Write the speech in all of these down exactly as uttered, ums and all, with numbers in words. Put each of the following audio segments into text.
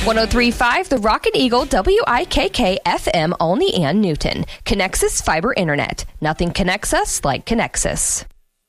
one oh three point five The Rocket Eagle, W I K K F M, Olney and Newton. Connexus Fiber Internet. Nothing connects us like Connexus.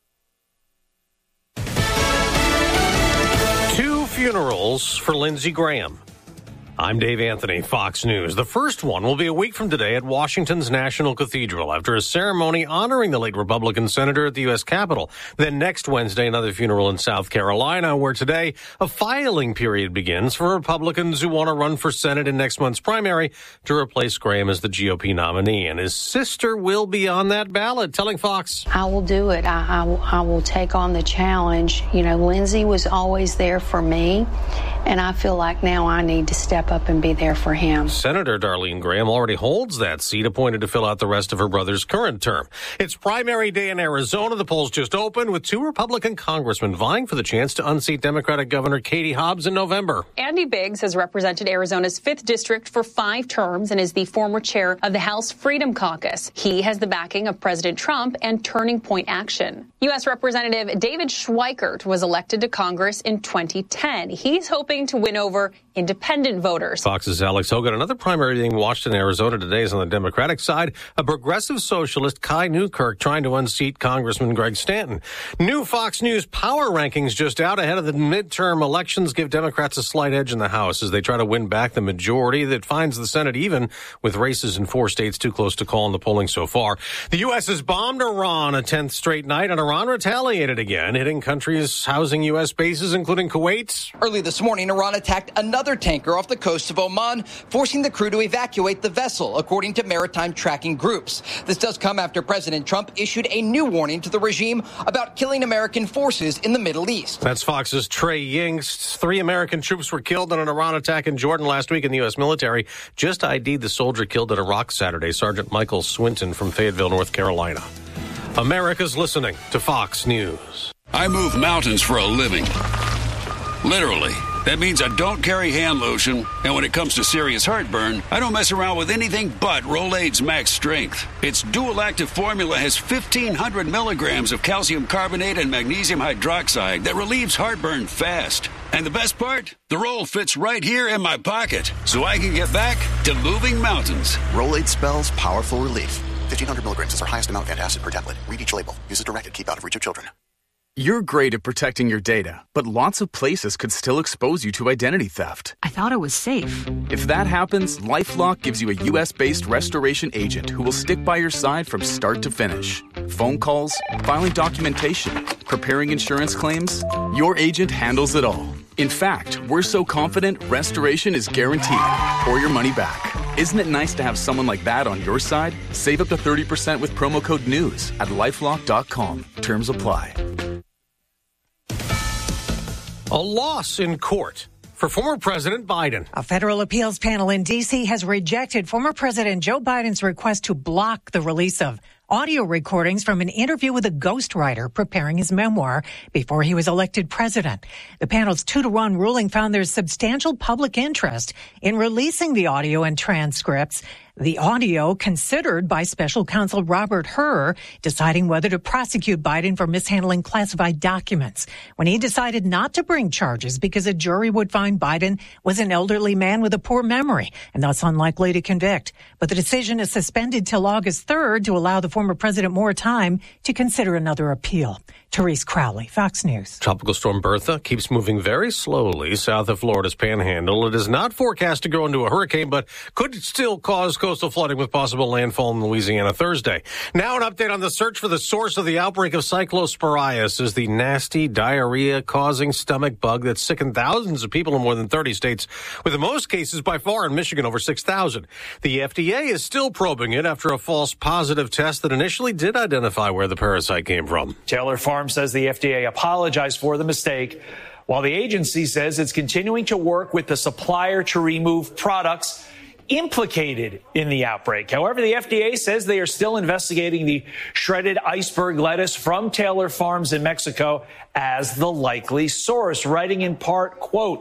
Two funerals for Lindsey Graham. I'm Dave Anthony, Fox News. The first one will be a week from today at Washington's National Cathedral after a ceremony honoring the late Republican senator at the U S Capitol. Then next Wednesday, another funeral in South Carolina, where today a filing period begins for Republicans who want to run for Senate in next month's primary to replace Graham as the G O P nominee. And his sister will be on that ballot, telling Fox, I will do it. I, I, I will take on the challenge. You know, Lindsey was always there for me, and I feel like now I need to step up and be there for him. Senator Darlene Graham already holds that seat, appointed to fill out the rest of her brother's current term. It's primary day in Arizona. The polls just opened, with two Republican congressmen vying for the chance to unseat Democratic Governor Katie Hobbs in November. Andy Biggs has represented Arizona's fifth district for five terms and is the former chair of the House Freedom Caucus. He has the backing of President Trump and Turning Point Action. U S. Representative David Schweikert was elected to Congress in twenty ten. He's hoping to win over independent voters. Fox's Alex Hogan. Another primary being watched in Arizona today is on the Democratic side. A progressive socialist, Kai Newkirk, trying to unseat Congressman Greg Stanton. New Fox News power rankings just out ahead of the midterm elections give Democrats a slight edge in the House as they try to win back the majority that finds the Senate even, with races in four states too close to call in the polling so far. The U S has bombed Iran a tenth straight night, and Iran retaliated again, hitting countries housing U S bases, including Kuwait. Early this morning, Iran attacked another tanker off the coast of Oman, forcing the crew to evacuate the vessel, according to maritime tracking groups. This does come after President Trump issued a new warning to the regime about killing American forces in the Middle East. That's Fox's Trey Yingst. Three American troops were killed in an Iran attack in Jordan last week, and the U S military just I D'd the soldier killed in Iraq Saturday, Sergeant Michael Swinton from Fayetteville, North Carolina. America's listening to Fox News. I move mountains for a living. Literally. That means I don't carry hand lotion, and when it comes to serious heartburn, I don't mess around with anything but Rolaids Max Strength. Its dual-active formula has fifteen hundred milligrams of calcium carbonate and magnesium hydroxide that relieves heartburn fast. And the best part? The roll fits right here in my pocket, so I can get back to moving mountains. Rolaids spells powerful relief. fifteen hundred milligrams is our highest amount of antacid per tablet. Read each label. Use as directed. Keep out of reach of children. You're great at protecting your data, but lots of places could still expose you to identity theft. I thought it was safe. If that happens, LifeLock gives you a U S-based restoration agent who will stick by your side from start to finish. Phone calls, filing documentation, preparing insurance claims, your agent handles it all. In fact, we're so confident restoration is guaranteed or your money back. Isn't it nice to have someone like that on your side? Save up to thirty percent with promo code NEWS at lifelock dot com. Terms apply. A loss in court for former President Biden. A federal appeals panel in D C has rejected former President Joe Biden's request to block the release of audio recordings from an interview with a ghostwriter preparing his memoir before he was elected president. The panel's two to one ruling found there's substantial public interest in releasing the audio and transcripts. The audio considered by special counsel Robert Hur, deciding whether to prosecute Biden for mishandling classified documents when he decided not to bring charges because a jury would find Biden was an elderly man with a poor memory and thus unlikely to convict. But the decision is suspended till August third to allow the former president more time to consider another appeal. Therese Crowley, Fox News. Tropical storm Bertha keeps moving very slowly south of Florida's panhandle. It is not forecast to grow into a hurricane, but could still cause coastal flooding with possible landfall in Louisiana Thursday. Now an update on the search for the source of the outbreak of cyclosporiasis, the nasty diarrhea-causing stomach bug that sickened thousands of people in more than thirty states, with the most cases by far in Michigan, over six thousand. The F D A is still probing it after a false positive test that initially did identify where the parasite came from. Taylor Farms says the F D A apologized for the mistake, while the agency says it's continuing to work with the supplier to remove products implicated in the outbreak. However, the F D A says they are still investigating the shredded iceberg lettuce from Taylor Farms in Mexico as the likely source, writing in part, quote,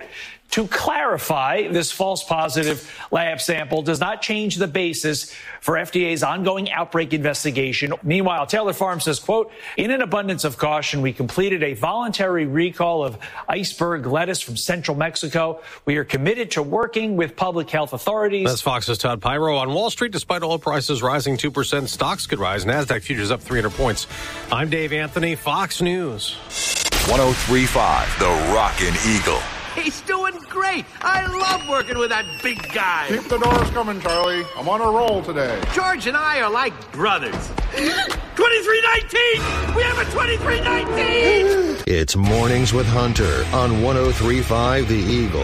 To clarify, this false positive lab sample does not change the basis for F D A's ongoing outbreak investigation. Meanwhile, Taylor Farms says, quote, in an abundance of caution, we completed a voluntary recall of iceberg lettuce from central Mexico. We are committed to working with public health authorities. That's Fox's Todd Pyro. On Wall Street, despite oil prices rising two percent, stocks could rise. NASDAQ futures up three hundred points. I'm Dave Anthony, Fox News. one oh three point five, The Rockin' Eagle. He's doing great. I love working with that big guy. Keep the doors coming, Charlie. I'm on a roll today. George and I are like brothers. twenty-three nineteen! We have a twenty-three nineteen! It's Mornings with Hunter on one oh three point five The Eagle.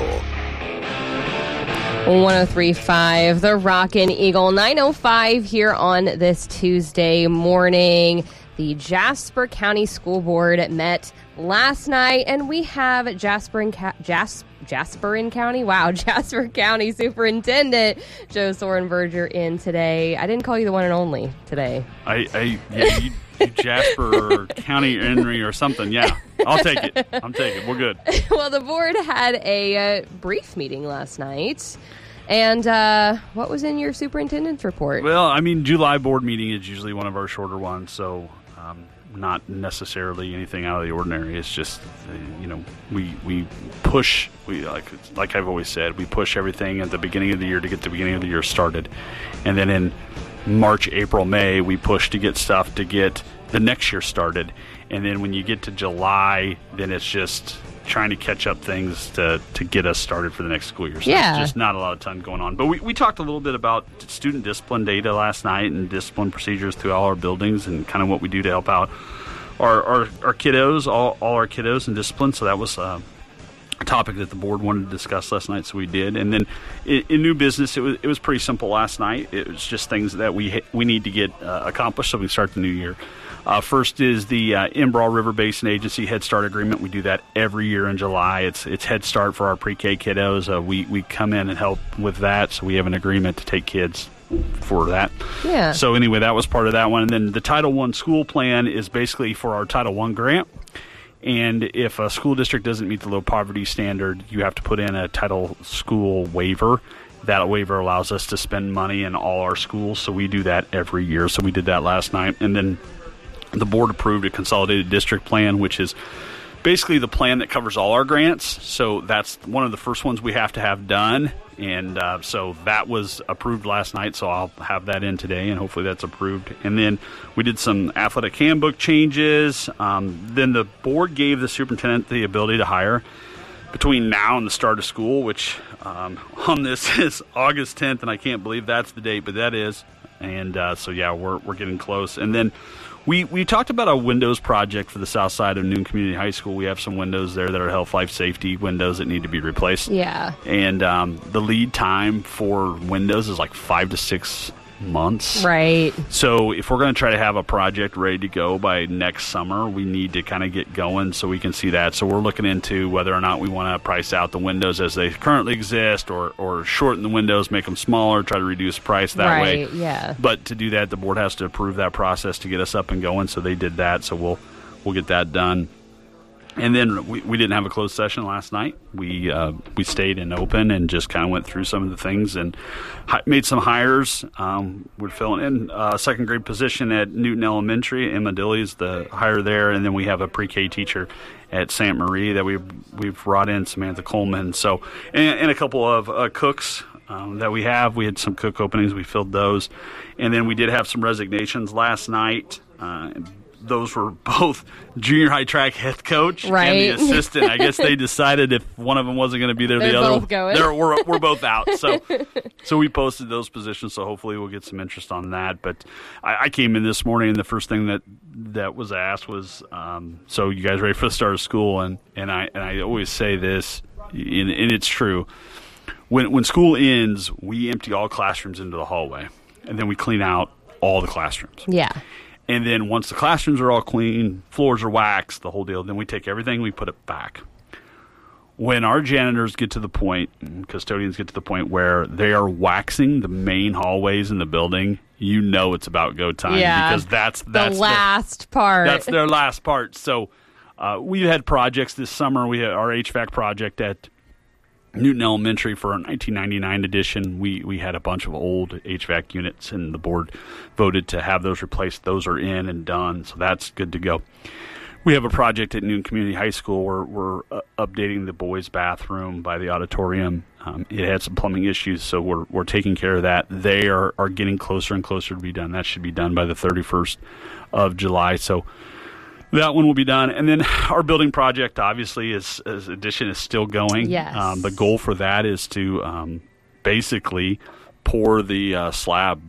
one oh three point five The Rockin' Eagle. nine oh five here on this Tuesday morning. The Jasper County School Board met last night, and we have Jasper and Ca- Jas- Jasper in County. Wow, Jasper County Superintendent Joe Sorenberger in today. I didn't call you the one and only today. I, I yeah, you, you Jasper or County Henry or something. Yeah, I'll take it. I'm taking it. We're good. Well, the board had a uh, brief meeting last night. And uh, what was in your superintendent's report? Well, I mean, July board meeting is usually one of our shorter ones, so um, not necessarily anything out of the ordinary. It's just, uh, you know, we we push, we like like I've always said, we push everything at the beginning of the year to get the beginning of the year started. And then in March, April, May, we push to get stuff to get the next year started. And then when you get to July, then it's just trying to catch up things to, to get us started for the next school year. So yeah. There's just not a lot of ton going on. But we, we talked a little bit about student discipline data last night and discipline procedures through all our buildings and kind of what we do to help out our our, our kiddos, all, all our kiddos in discipline. So that was uh, a topic that the board wanted to discuss last night, so we did. And then in, in new business, it was it was pretty simple last night. It was just things that we we need to get uh, accomplished so we can start the new year. Uh, first is the uh, Embroil River Basin Agency Head Start Agreement. We do that every year in July. It's it's Head Start for our pre-K kiddos. Uh, we, we come in and help with that, so we have an agreement to take kids for that. Yeah. So anyway, that was part of that one. And then the Title One school plan is basically for our Title One grant. And if a school district doesn't meet the low poverty standard, you have to put in a title school waiver. That waiver allows us to spend money in all our schools, so we do that every year. So we did that last night. And then the board approved a consolidated district plan, which is basically the plan that covers all our grants. So that's one of the first ones we have to have done. And uh, so that was approved last night, so I'll have that in today, and hopefully that's approved. And then we did some athletic handbook changes. Um, then the board gave the superintendent the ability to hire between now and the start of school, which um, on this is August tenth, and I can't believe that's the date, but that is. And uh, so, yeah, we're we're getting close. And then We we talked about a windows project for the south side of Newton Community High School. We have some windows there that are health, life, safety windows that need to be replaced. Yeah. And um, the lead time for windows is like five to six months. Right. So if we're going to try to have a project ready to go by next summer, we need to kind of get going so we can see that. So we're looking into whether or not we want to price out the windows as they currently exist, or, or shorten the windows, make them smaller, try to reduce price that right, way. Yeah. But to do that, the board has to approve that process to get us up and going. So they did that. So we'll we'll get that done. And then we, we didn't have a closed session last night. We uh, we stayed in open and just kind of went through some of the things and hi- made some hires. Um, we're filling in a second grade position at Newton Elementary. Emma Dilly is the hire there. And then we have a pre-K teacher at Sainte Marie that we've, we've brought in, Samantha Coleman. So, and, and a couple of uh, cooks um, that we have. We had some cook openings. We filled those. And then we did have some resignations last night. Uh, Those were both junior high track head coach right. and the assistant. I guess they decided if one of them wasn't going to be there, They're the other both going. they're, we're we're both out. So so we posted those positions. So hopefully we'll get some interest on that. But I, I came in this morning, and the first thing that that was asked was, um, "So you guys ready for the start of school?" And and I and I always say this, and, and it's true. When when school ends, we empty all classrooms into the hallway, and then we clean out all the classrooms. Yeah. And then once the classrooms are all clean, floors are waxed, the whole deal, then we take everything, we put it back. When our janitors get to the point, custodians get to the point where they are waxing the main hallways in the building, you know it's about go time. Yeah, because that's, that's the last their, part. That's their last part. So uh, we've had projects this summer. We had our H V A C project at Newton Elementary, for our nineteen ninety-nine edition, we, we had a bunch of old H V A C units, and the board voted to have those replaced. Those are in and done, so that's good to go. We have a project at Newton Community High School where we're uh, updating the boys' bathroom by the auditorium. Um, it had some plumbing issues, so we're we're taking care of that. They are, are getting closer and closer to be done. That should be done by the thirty-first of July. So that one will be done. And then our building project, obviously, is, is addition is still going. Yes. Um, the goal for that is to um, basically pour the uh, slab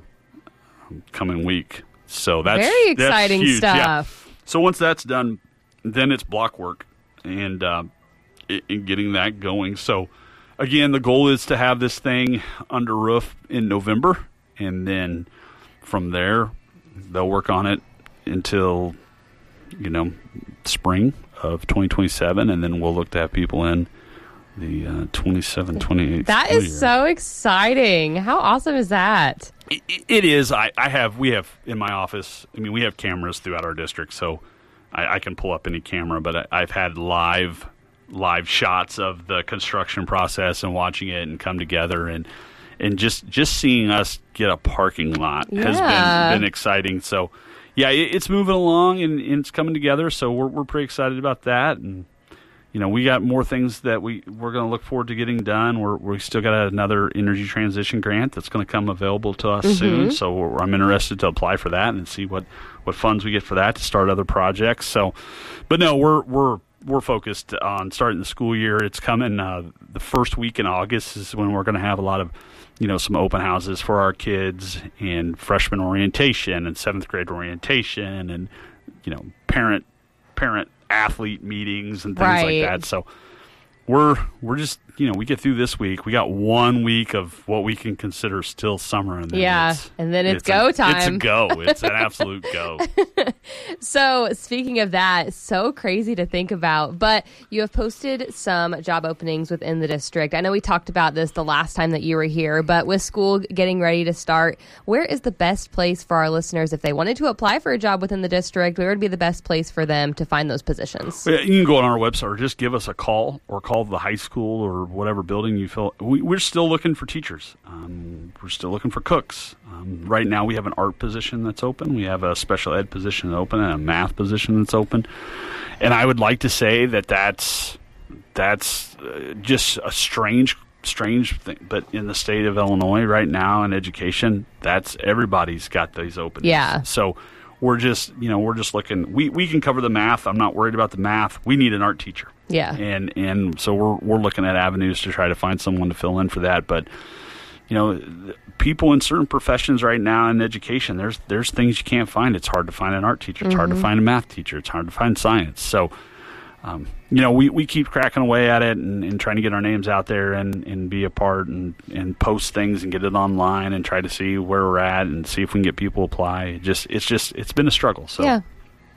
coming week. So that's very exciting that's huge. stuff. Yeah. So once that's done, then it's block work and uh, in getting that going. So again, the goal is to have this thing under roof in November, and then from there they'll work on it until, you know, spring of twenty twenty-seven, and then we'll look to have people in the uh, twenty-seven twenty-eight. That is year. So exciting. How awesome is that? It, it is. I, I have, we have in my office, I mean, we have cameras throughout our district, so I, I can pull up any camera, but I, I've had live live shots of the construction process and watching it and come together, and and just just seeing us get a parking lot yeah. has been, been exciting. So yeah, it, it's moving along and, and it's coming together, so we're we're pretty excited about that. And you know, we got more things that we we're going to look forward to getting done. We're we still got another energy transition grant that's going to come available to us mm-hmm. soon, so we're, I'm interested to apply for that and see what what funds we get for that to start other projects. So but no, we're we're We're focused on starting the school year. It's coming uh, the first week in August is when we're going to have a lot of, you know, some open houses for our kids and freshman orientation and seventh grade orientation and, you know, parent parent athlete meetings and things right. like that. So we're we're just, you know, we get through this week. We got one week of what we can consider still summer, and then yeah, it's, and then it's, it's go a, time. It's a go. It's an absolute go. So speaking of that, so crazy to think about, but you have posted some job openings within the district. I know we talked about this the last time that you were here, but with school getting ready to start, where is the best place for our listeners if they wanted to apply for a job within the district? Where would be the best place for them to find those positions? You can go on our website or just give us a call or call the high school or whatever building you feel. We, we're still looking for teachers. Um, we're still looking for cooks. Um, right now we have an art position that's open. We have a special ed position open and a math position that's open. And I would like to say that that's, that's uh, just a strange strange thing. But in the state of Illinois right now in education, that's everybody's got these openings. Yeah. So we're just, you know, we're just looking. We, we can cover the math. I'm not worried about the math. We need an art teacher. Yeah. And and so we're we're looking at avenues to try to find someone to fill in for that. But you know, people in certain professions right now in education, there's there's things you can't find. It's hard to find an art teacher. It's mm-hmm. hard to find a math teacher. It's hard to find science. So, um, you know, we, we keep cracking away at it and, and trying to get our names out there and, and be a part and, and post things and get it online and try to see where we're at and see if we can get people to apply. It just it's just it's been a struggle. So yeah.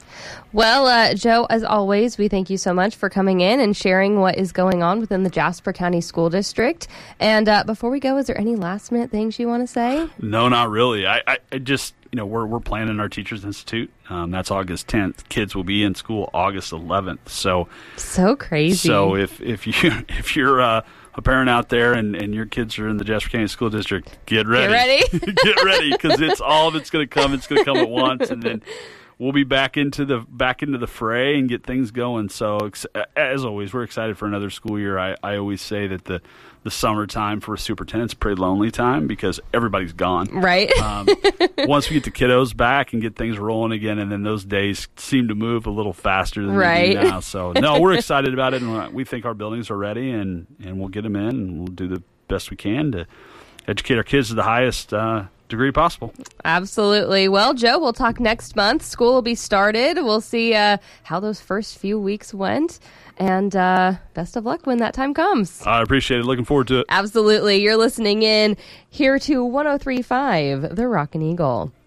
Well, uh, Joe, as always, we thank you so much for coming in and sharing what is going on within the Jasper County School District. And uh, before we go, is there any last minute things you want to say? No, not really. I, I, I just, you know, we're we're planning our Teachers Institute. Um, that's August tenth. Kids will be in school August eleventh. So so crazy. So if if you if you're uh, a parent out there and, and your kids are in the Jasper County School District, get ready. Get ready. Get ready, because it's all of it's going to come. It's going to come at once, and then we'll be back into the back into the fray and get things going. So as always, we're excited for another school year. I, I always say that the the summertime for a superintendent's a pretty lonely time because everybody's gone. Right. Um, once we get the kiddos back and get things rolling again, and then those days seem to move a little faster than right. they do now. So no, we're excited about it, and we think our buildings are ready, and, and we'll get them in, and we'll do the best we can to educate our kids to the highest uh, degree possible. Absolutely. Well, Joe, we'll talk next month. School will be started. We'll see uh, how those first few weeks went. And uh, best of luck when that time comes. I appreciate it. Looking forward to it. Absolutely. You're listening in here to one oh three point five, The Rockin' Eagle.